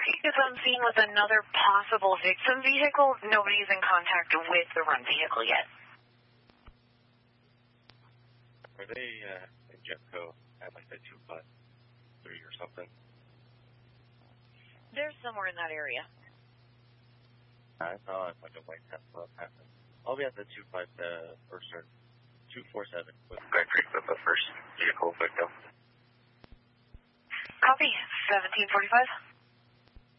because I'm seeing with another possible victim vehicle, nobody's in contact with the run vehicle yet. Are they in Jetco at like the 253 or something? They're somewhere in that area. I thought like a white Tesla happened. I'll be at the 247 with Grand Creek with the first vehicle victim. Copy, 1745.